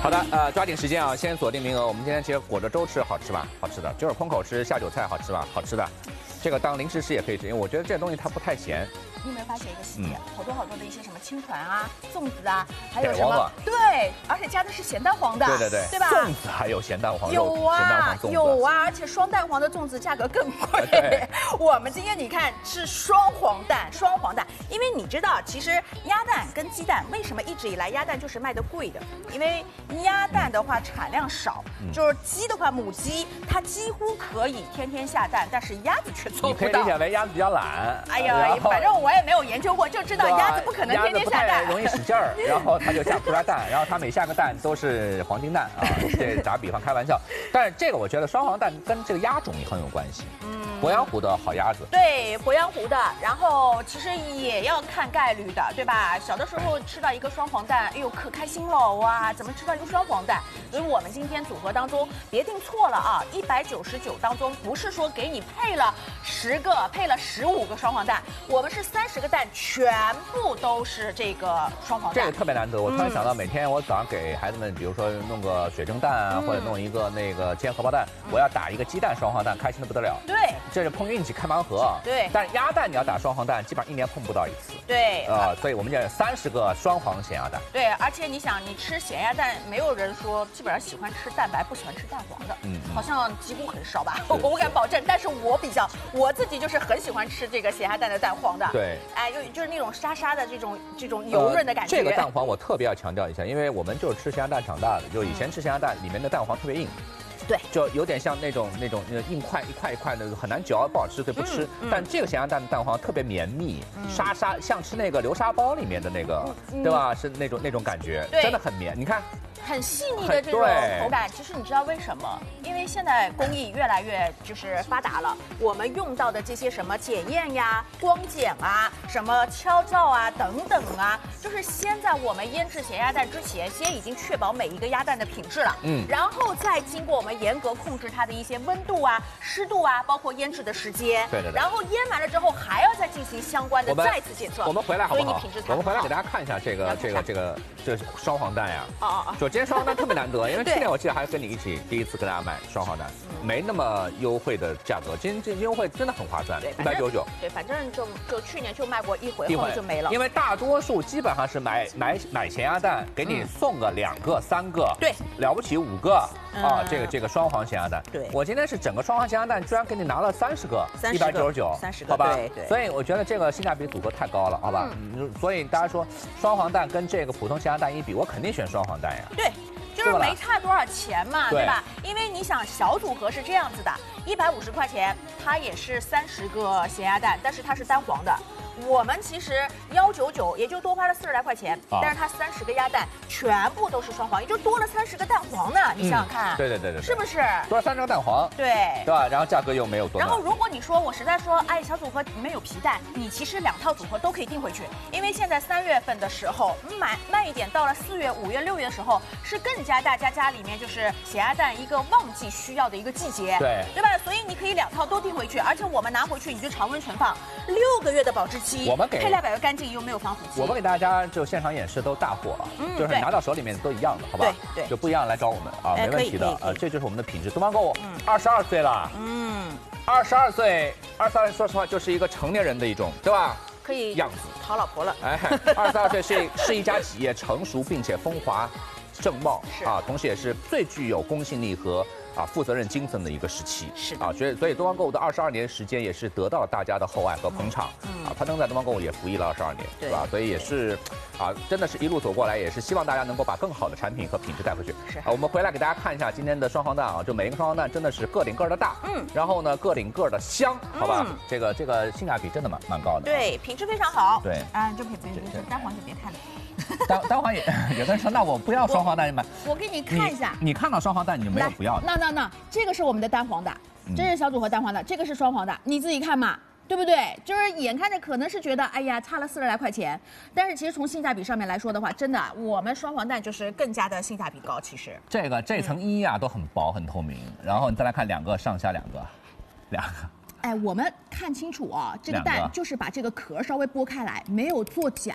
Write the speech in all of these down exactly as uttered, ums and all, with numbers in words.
好的，呃，抓紧时间啊，先锁定名额。我们今天其实裹着粥吃，好吃吧？好吃的，就是空口吃下酒菜，好吃吧？好吃的。这个当零食吃也可以吃，因为我觉得这东西它不太咸。 你有没有发现一个细节？ 嗯、 好多好多的一些什么青团啊、粽子啊，还有什么？对，而且加的是咸蛋黄的。 对对对， 对吧？ 粽子还有咸蛋黄肉， 有啊， 咸蛋黄粽子有啊，而且双蛋黄的粽子价格更贵。对，我们今天你看是双黄蛋，双黄蛋，因为你知道，其实鸭蛋跟鸡蛋为什么一直以来鸭蛋就是卖的贵的？因为鸭蛋的话产量少，嗯、就是鸡的话，母鸡它几乎可以天天下蛋，但是鸭子却做不到。 你可以理解为鸭子比较懒。 哎呀，反正我也没有研究过，就知道鸭子不可能天天下蛋， 容易使劲儿，然后它就下不出来蛋，然后它每下个蛋都是黄金蛋啊，这打比方开玩笑。但是这个我觉得双黄蛋跟这个鸭种也很有关系。嗯，鄱阳湖的好鸭子。 对，鄱阳湖的，然后其实也要看概率的，对吧？小的时候吃到一个双黄蛋，哎呦可开心了哇！怎么吃到一个双黄蛋？所以我们今天组合当中别定错了啊，一百九十九当中不是说给你配了十个，配了十五个双黄蛋，我们是三十个蛋全部都是这个双黄蛋。 这个特别难得，我突然想到，每天我早上给孩子们，比如说弄个水蒸蛋啊，嗯、或者弄一个那个煎荷包蛋，嗯、我要打一个鸡蛋双黄蛋，开心的不得了。 对， 这是碰运气开盲盒。 对， 但是鸭蛋你要打双黄蛋，基本上一年碰不到一次。 对， 啊、呃，所以我们讲三十个双黄咸鸭蛋。 对，而且你想，你吃咸鸭蛋，没有人说基本上喜欢吃蛋白，不喜欢吃蛋黄的。嗯，好像几乎很少吧，我不敢保证。但是我比较，我自己就是很喜欢吃这个咸鸭蛋的蛋黄的。 对， 哎，就就是那种沙沙的这种这种油润的感觉。 呃、这个蛋黄我特别要强调一下，因为我们就是吃咸鸭蛋长大的，就以前吃咸鸭蛋里面的蛋黄特别硬。 对， 就有点像那种那种硬块一块一块的，很难嚼，不好吃，所以不吃。嗯嗯、但这个咸鸭蛋的蛋黄特别绵密，嗯、沙沙，像吃那个流沙包里面的那个，嗯、对吧？是那种那种感觉，真的很绵。你看。 很细腻的这种口感，其实你知道为什么？因为现在工艺越来越就是发达了，我们用到的这些什么检验呀、光检啊、什么敲照啊等等啊，就是先在我们腌制咸鸭蛋之前，先已经确保每一个鸭蛋的品质了，嗯，然后再经过我们严格控制它的一些温度啊、湿度啊，包括腌制的时间， 对对对， 然后腌完了之后还要再进行相关的再次检测。 我们回来好不好？ 所以你品质才好。 我们回来给大家看一下这个这个这个这双黄蛋呀。 哦哦哦。 就今天双黄蛋特别难得，因为去年我记得还跟你一起第一次跟大家买双黄蛋，嗯、没那么优惠的价格，今天这优惠真的很划算，一百九十九。 对，反正就就去年就卖过一回，后就没了。 因为大多数基本上是买买买咸鸭蛋，给你送个两个、三个， 对， 了不起五个啊，这个这个双黄咸鸭蛋。 对， 我今天是整个双黄咸鸭蛋，居然给你拿了三十个，一百九十九， 三十个， 好吧？ 对对。 所以我觉得这个性价比组合太高了，好吧？嗯。所以大家说双黄蛋跟这个普通咸鸭蛋一比，我肯定选双黄蛋呀。 对。就是没差多少钱嘛，对吧？因为你想小组合是这样子的，一百五十块钱，它也是三十个咸鸭蛋，但是它是单黄的。我们其实幺九九也就多花了四十来块钱，啊、但是它三十个鸭蛋全部都是双黄，也就多了三十个蛋黄呢。你想想看， 嗯、对对对对， 是不是多了三十个蛋黄？ 对， 对吧？然后价格又没有多。 然后如果你说我实在说，哎，小组合没有皮蛋，你其实两套组合都可以订回去，因为现在三月份的时候买慢一点，到了四月、五月、六月的时候，是更加大家家里面就是咸鸭蛋一个旺季需要的一个季节， 对对吧？所以你可以两套都订回去，而且我们拿回去你就常温存放，六个月的保质期， 我们给配料表又干净又没有防腐剂。 我们给大家就现场演示都大货，嗯、就是拿到手里面都一样的，好吧？ 对对， 就不一样来找我们啊，没问题的。呃，这就是我们的品质。东方购物，二十二岁了，嗯，二十二岁，二十二岁，说实话就是一个成年人的一种，对吧？ 可以样子讨老婆了。 哎，二十二岁是是一家企业成熟并且风华正茂啊，同时也是最具有公信力和啊负责任精神的一个时期。 是啊，所以所以东方购物的二十二年时间也是得到了大家的厚爱和捧场。嗯，啊，攀登在东方购物也服役了二十二年，对吧？所以也是啊，真的是一路走过来，也是希望大家能够把更好的产品和品质带回去。 是啊， 我们回来给大家看一下今天的双黄蛋啊，就每一个双黄蛋真的是个顶个的大，嗯，然后呢个顶个的香，好吧？嗯、这个这个性价比真的蛮蛮高的。 对，品质非常好。 对啊，就别别别单黄就别看了。 单单黄也有的人说，那我不要双黄蛋，买。 我给你看一下你，你看到双黄蛋你就没有不要的。 那那那，这个是我们的单黄的，这是小组合单黄的，这个是双黄的，你自己看嘛，对不对？就是眼看着可能是觉得，哎呀，差了四十来块钱，但是其实从性价比上面来说的话，真的，我们双黄蛋就是更加的性价比高。其实这个这层衣啊、嗯、都很薄很透明，然后你再来看两个上下两个，两个。 哎，我们看清楚啊，这个蛋就是把这个壳稍微剥开来，没有作假。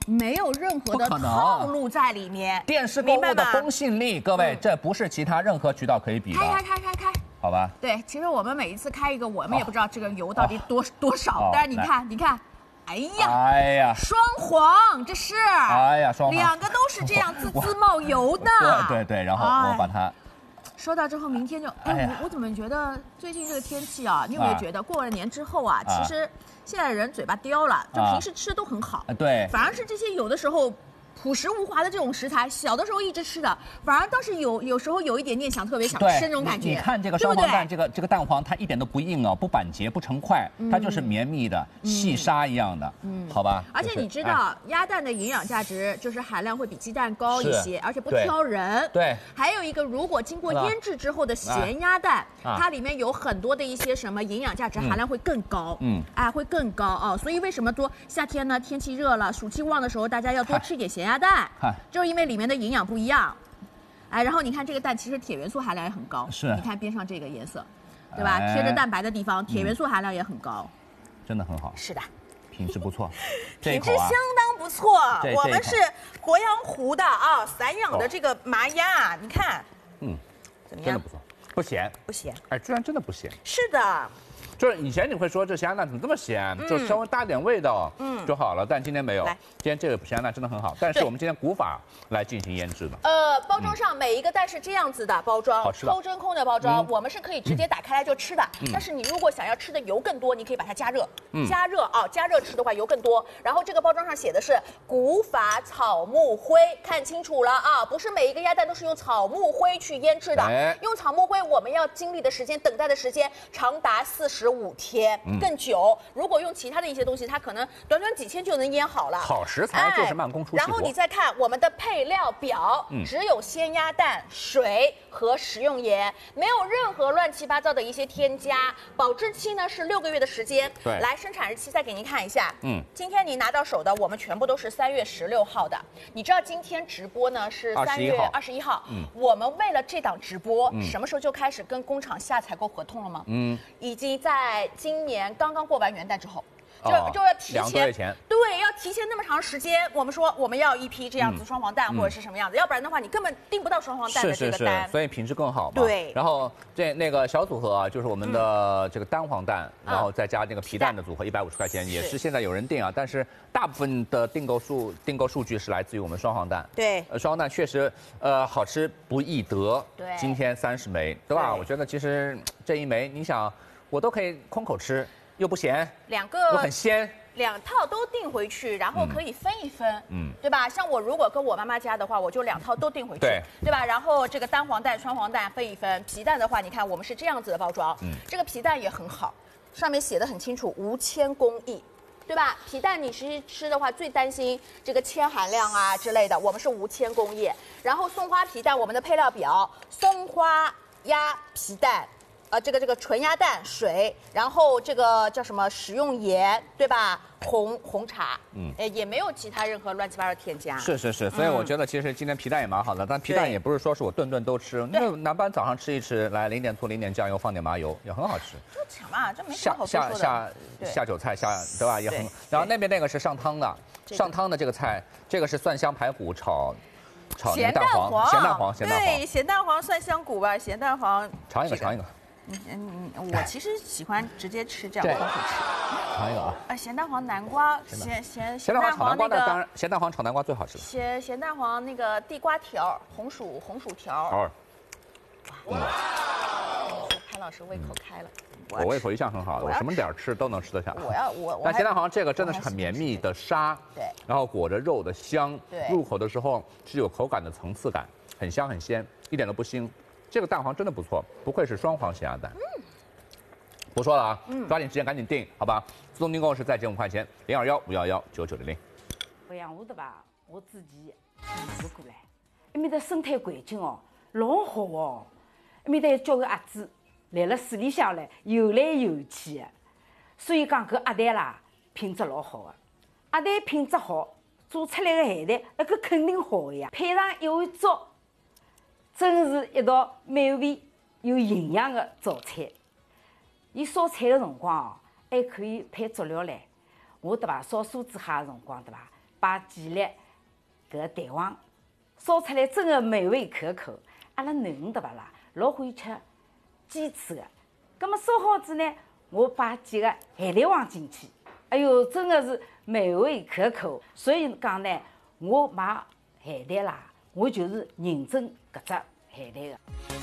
没有任何的套路在里面。 电视购物的公信力，各位，这不是其他任何渠道可以比的。 开开开开开， 好吧？ 对，其实我们每一次开一个，我们也不知道这个油到底多多少，但是你看，你看。哎呀， 哎呀， 双黄，这是， 哎呀，双黄， 两个都是这样滋滋冒油的。 对对对，然后我把它收到之后，明天就，哎，我我怎么觉得最近这个天气啊，你有没有觉得过了年之后啊，其实现在人嘴巴刁了，就平时吃的都很好， 对， 反而是这些有的时候。朴实无华的这种食材，小的时候一直吃的，反而倒是有有时候有一点点想特别想吃那种感觉。 你看这个双黄蛋，这个这个蛋黄它一点都不硬哦，不板结，不成块，它就是绵密的，细沙一样的，嗯，好吧。 而且你知道，鸭蛋的营养价值就是含量会比鸡蛋高一些，而且不挑人。 对。 还有一个，如果经过腌制之后的咸鸭蛋，它里面有很多的一些什么营养价值含量会更高，嗯，哎，会更高哦。所以为什么说夏天呢，天气热了，暑气旺的时候，大家要多吃一点咸鸭蛋，就是因为里面的营养不一样，哎，然后你看这个蛋其实铁元素含量也很高， 是， 你看边上这个颜色，对吧？贴着蛋白的地方，铁元素含量也很高， 真的很好。 是的， 品质不错， 品质相当不错。我们是鄱阳湖的啊，散养的这个麻鸭，你看，嗯，怎么样？ 真的不错，不咸， 不咸， 哎，居然真的不咸。 是的。 就是以前你会说这咸鸭蛋怎么这么咸，嗯、就稍微搭点味道嗯就好了，但今天没有。今天这个咸鸭蛋真的很好，但是我们今天古法来进行腌制的。 呃，包装上每一个蛋是这样子的包装， 好吃的， 抽真空的包装，嗯、我们是可以直接打开来就吃的。嗯、但是你如果想要吃的油更多，你可以把它加热，嗯、加热啊，加热吃的话油更多。然后这个包装上写的是古法草木灰，看清楚了啊，不是每一个鸭蛋都是用草木灰去腌制的，哎、用草木灰我们要经历的时间、等待的时间长达四十五天。嗯更久，如果用其他的一些东西，它可能短短几天就能腌好了。 好食材就是慢工出细活。 然后你再看我们的配料表，嗯、只有鲜鸭蛋、水和食用盐，没有任何乱七八糟的一些添加。保质期呢是六个月的时间。 对， 来生产日期再给您看一下。嗯，今天你拿到手的，我们全部都是三月十六号的。你知道今天直播呢是三月二十一号。嗯，我们为了这档直播，嗯、什么时候就开始跟工厂下采购合同了吗？嗯，已经在今年。刚刚过完元旦之后，就、哦、就要提前， 两个月前， 对，要提前那么长时间。我们说我们要一批这样子双黄蛋、嗯、或者是什么样子，要不然的话你根本订不到双黄蛋的这个单。 是是是，所以品质更好嘛。 对。 然后这那个小组合啊，就是我们的这个单黄蛋，嗯、然后再加那个皮蛋的组合，一百五十块钱，也是现在有人订啊。但是大部分的订购数订购数据是来自于我们双黄蛋。 对。 呃，双黄蛋确实呃好吃不易得。 对。 今天三十枚，对吧？对我觉得其实这一枚，你想我都可以空口吃。又不咸， 两个又很鲜， 两套都订回去，然后可以分一分，嗯，对吧？像我如果跟我妈妈家的话，我就两套都订回去， 对， 对吧？然后这个单黄蛋、双黄蛋分一分，皮蛋的话，你看我们是这样子的包装，嗯，这个皮蛋也很好，上面写的很清楚，无铅工艺。对吧？皮蛋你吃吃的话，最担心这个铅含量啊之类的，我们是无铅工艺。然后松花皮蛋，我们的配料表，松花鸭皮蛋。呃，这个这个纯鸭蛋水，然后这个叫什么食用盐，对吧？红红茶，嗯，呃，也没有其他任何乱七八糟添加。 是是是，所以我觉得其实今天皮蛋也蛮好的，但皮蛋也不是说是我顿顿都吃，那哪怕早上吃一吃，来淋点醋，淋点酱油，放点麻油，也很好吃。 就抢嘛，这没什么好说的。 下下下酒菜下，对吧？也很。然后那边那个是上汤的，上汤的这个菜，这个是蒜香排骨炒。炒咸蛋黄， 咸蛋黄，咸蛋黄， 对，咸蛋黄蒜香骨吧，咸蛋黄。 尝一个，尝一个。 嗯嗯，我其实喜欢直接吃这样，空口吃。 尝一个啊。 啊，咸蛋黄南瓜，咸咸咸蛋黄炒南瓜，那当然咸蛋黄炒南瓜最好吃了。 咸咸蛋黄那个地瓜条，红薯红薯条。 哦。 哇！潘老师胃口开了。 我胃口一向很好的，我什么点儿吃都能吃得下。 我要我。 但咸蛋黄这个真的是很绵密的沙， 对， 然后裹着肉的香， 对， 入口的时候是有口感的层次感，很香很鲜，一点都不腥。这个蛋黄真的不错，不愧是双黄咸鸭蛋。嗯，不说了啊，嗯，抓紧时间赶紧订，好吧？自动订购是再减五块钱，零二幺五幺幺九九零零。 鄱阳湖的吧，我自己住过来，埃面的生态环境哦，老好哦，埃面的叫个鸭子来了水里向来游来游去的，所以讲搿鸭蛋啦品质老好的，鸭蛋品质好，做出来的咸蛋那搿肯定好的呀，配上一碗粥。真是一道美味有营养的早餐。伊烧菜的辰光哦，还可以配佐料唻。我对吧，烧酥子蟹的辰光对吧， 摆几粒搿蛋黄，烧出来真的美味可口。阿拉囡恩对伐啦，老欢喜吃鸡翅的。葛么烧好子呢，我摆几个海带黄进去，哎哟，真的是美味可口。所以讲呢，我买海带啦，我就是认证搿只海带的。